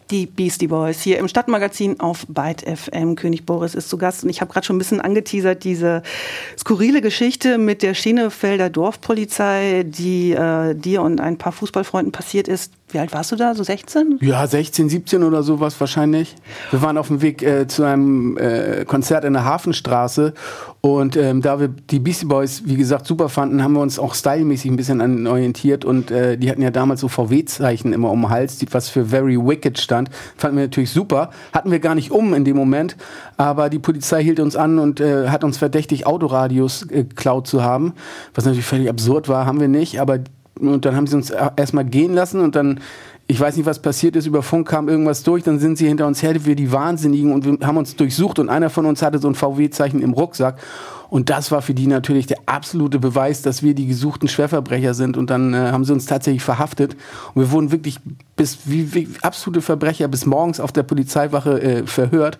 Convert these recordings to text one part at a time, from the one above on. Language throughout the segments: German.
Die Beastie Boys hier im Stadtmagazin auf Byte FM. König Boris ist zu Gast und ich habe gerade schon ein bisschen angeteasert, diese skurrile Geschichte mit der Schenefelder Dorfpolizei, die dir und ein paar Fußballfreunden passiert ist. Wie alt warst du da? So 16? Ja, 16, 17 oder sowas wahrscheinlich. Wir waren auf dem Weg zu einem Konzert in der Hafenstraße und da wir die Beastie Boys, wie gesagt, super fanden, haben wir uns auch stylmäßig ein bisschen an orientiert und die hatten ja damals so VW-Zeichen immer um den Hals, was für Very Wicked stand. Fanden wir natürlich super. Hatten wir gar nicht in dem Moment, aber die Polizei hielt uns an und hat uns verdächtigt, Autoradios geklaut zu haben, was natürlich völlig absurd war, haben wir nicht, aber und dann haben sie uns erstmal gehen lassen und dann, ich weiß nicht, was passiert ist, über Funk kam irgendwas durch, dann sind sie hinter uns her, wir die Wahnsinnigen und wir haben uns durchsucht und einer von uns hatte so ein VW-Zeichen im Rucksack und das war für die natürlich der absolute Beweis, dass wir die gesuchten Schwerverbrecher sind und dann haben sie uns tatsächlich verhaftet und wir wurden wirklich wie absolute Verbrecher bis morgens auf der Polizeiwache verhört.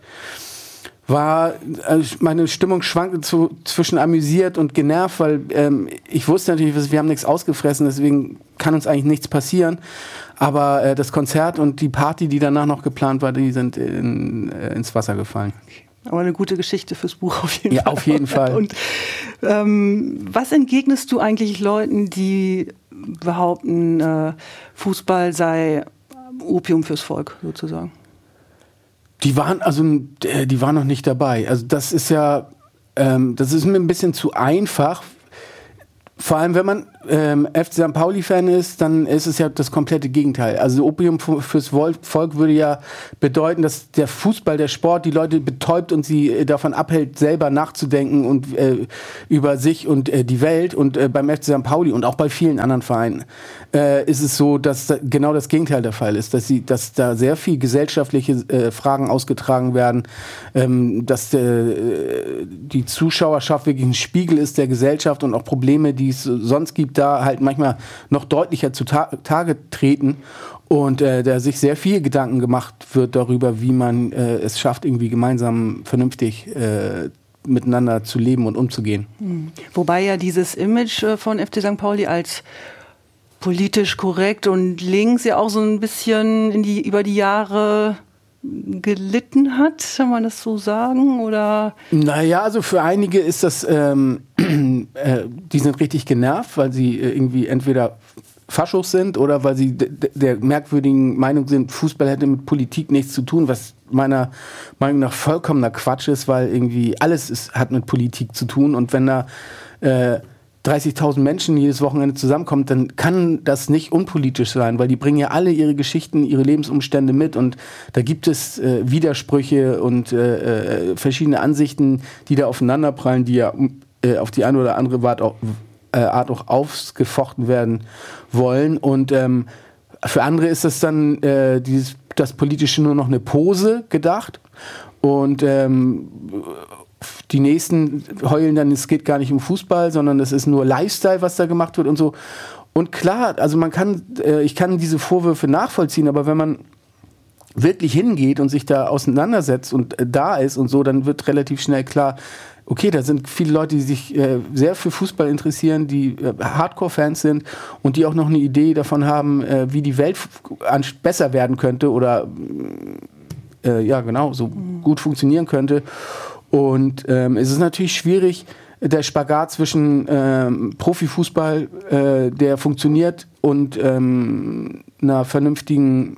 Meine Stimmung schwankte zwischen amüsiert und genervt, weil ich wusste natürlich, wir haben nichts ausgefressen, deswegen kann uns eigentlich nichts passieren. Aber das Konzert und die Party, die danach noch geplant war, die sind ins Wasser gefallen. Aber eine gute Geschichte fürs Buch auf jeden Fall. Ja, auf jeden Fall. Und was entgegnest du eigentlich Leuten, die behaupten, Fußball sei Opium fürs Volk sozusagen? Die waren noch nicht dabei. Also das ist ja, das ist mir ein bisschen zu einfach. Vor allem, wenn man FC St. Pauli-Fan ist, dann ist es ja das komplette Gegenteil. Also Opium fürs Volk würde ja bedeuten, dass der Fußball, der Sport, die Leute betäubt und sie davon abhält, selber nachzudenken und über sich und die Welt. Und beim FC St. Pauli und auch bei vielen anderen Vereinen ist es so, dass genau das Gegenteil der Fall ist, dass da sehr viel gesellschaftliche Fragen ausgetragen werden, dass die Zuschauerschaft wirklich ein Spiegel ist der Gesellschaft und auch Probleme, die es sonst gibt, da halt manchmal noch deutlicher zutage treten und da sich sehr viel Gedanken gemacht wird darüber, wie man es schafft, irgendwie gemeinsam vernünftig miteinander zu leben und umzugehen. Wobei ja dieses Image von FC St. Pauli als politisch korrekt und links ja auch so ein bisschen über die Jahre gelitten hat, kann man das so sagen? Oder? Naja, also für einige ist das, die sind richtig genervt, weil sie irgendwie entweder Faschos sind oder weil sie der merkwürdigen Meinung sind, Fußball hätte mit Politik nichts zu tun, was meiner Meinung nach vollkommener Quatsch ist, weil irgendwie alles hat mit Politik zu tun und wenn da 30.000 Menschen jedes Wochenende zusammenkommt, dann kann das nicht unpolitisch sein, weil die bringen ja alle ihre Geschichten, ihre Lebensumstände mit und da gibt es Widersprüche und verschiedene Ansichten, die da aufeinanderprallen, die ja auf die eine oder andere Art auch ausgefochten werden wollen und für andere ist das dann das Politische nur noch eine Pose gedacht und die Nächsten heulen dann, es geht gar nicht um Fußball, sondern es ist nur Lifestyle, was da gemacht wird und so. Und klar, also ich kann diese Vorwürfe nachvollziehen, aber wenn man wirklich hingeht und sich da auseinandersetzt und da ist und so, dann wird relativ schnell klar, okay, da sind viele Leute, die sich sehr für Fußball interessieren, die Hardcore-Fans sind und die auch noch eine Idee davon haben, wie die Welt besser werden könnte oder so gut funktionieren könnte. Und es ist natürlich schwierig, der Spagat zwischen Profifußball, der funktioniert, und einer vernünftigen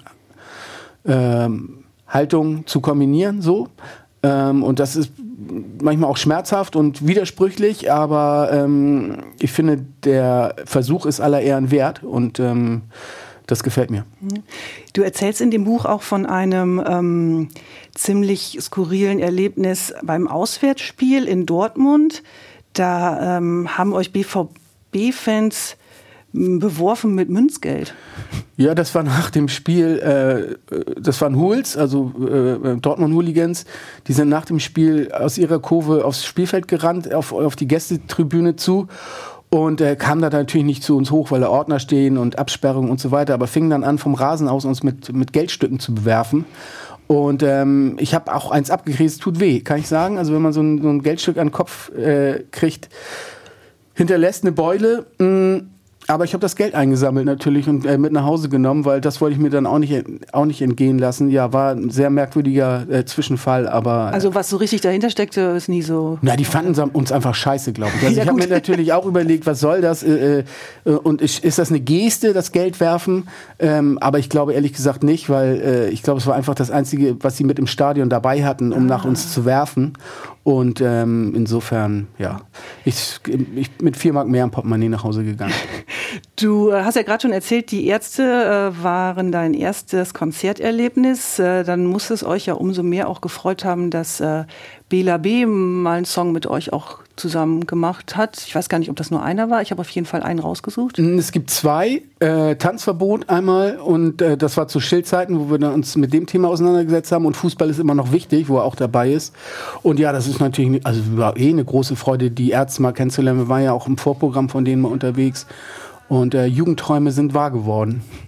Haltung zu kombinieren. So. Und das ist manchmal auch schmerzhaft und widersprüchlich, aber ich finde, der Versuch ist aller Ehren wert und das gefällt mir. Du erzählst in dem Buch auch von einem ziemlich skurrilen Erlebnis beim Auswärtsspiel in Dortmund. Da haben euch BVB-Fans beworfen mit Münzgeld. Ja, das war nach dem Spiel, das waren Hools, also Dortmund-Hooligans, die sind nach dem Spiel aus ihrer Kurve aufs Spielfeld gerannt, auf die Gästetribüne zu. Und kam da natürlich nicht zu uns hoch, weil da Ordner stehen und Absperrungen und so weiter, aber fingen dann an, vom Rasen aus uns mit Geldstücken zu bewerfen. Und ich habe auch eins abgekriegt, es tut weh, kann ich sagen. Also wenn man so ein Geldstück an den Kopf kriegt, hinterlässt eine Beule. Aber ich habe das Geld eingesammelt natürlich und mit nach Hause genommen, weil das wollte ich mir dann auch nicht entgehen lassen. Ja, war ein sehr merkwürdiger Zwischenfall, aber... Also was so richtig dahinter steckte, ist nie so... Na, die fanden uns einfach scheiße, glaube ich. Also ja, ich habe mir natürlich auch überlegt, was soll das? Und ist das eine Geste, das Geld werfen? Aber ich glaube ehrlich gesagt nicht, weil ich glaube, es war einfach das Einzige, was sie mit im Stadion dabei hatten, um nach uns zu werfen. Und insofern, ja, ich mit 4 Mark mehr im Portemonnaie nach Hause gegangen. Du hast ja gerade schon erzählt, die Ärzte waren dein erstes Konzerterlebnis. Dann muss es euch ja umso mehr auch gefreut haben, dass Bela B. mal einen Song mit euch auch zusammen gemacht hat. Ich weiß gar nicht, ob das nur einer war. Ich habe auf jeden Fall einen rausgesucht. Es gibt 2. Tanzverbot einmal und das war zu Schill-Zeiten, wo wir dann uns mit dem Thema auseinandergesetzt haben und Fußball ist immer noch wichtig, wo er auch dabei ist. Und ja, das ist natürlich war eine große Freude, die Ärzte mal kennenzulernen. Wir waren ja auch im Vorprogramm von denen mal unterwegs und Jugendträume sind wahr geworden.